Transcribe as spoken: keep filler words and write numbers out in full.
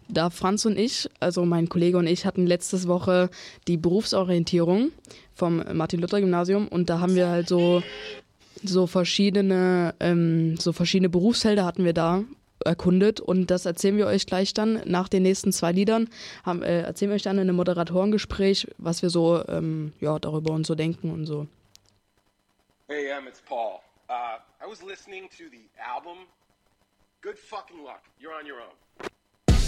da Franz und ich, also mein Kollege und ich, hatten letzte Woche die Berufsorientierung vom Martin-Luther-Gymnasium und da haben wir halt so, so verschiedene, ähm, so verschiedene Berufsfelder hatten wir da erkundet und das erzählen wir euch gleich dann nach den nächsten zwei Liedern. Haben, äh, erzählen wir euch dann in einem Moderatorengespräch, was wir so ähm, ja, darüber und so denken und so. Hey, um, it's Paul. Uh, I was listening to the album. Good fucking luck. You're on your own.